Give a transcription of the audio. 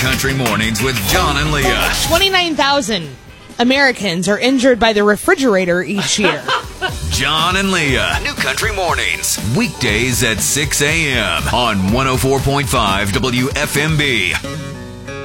Country Mornings with John and Leah. 29,000 Americans are injured by the refrigerator each year. John and Leah. New Country Mornings. Weekdays at 6 a.m. on 104.5 WFMB.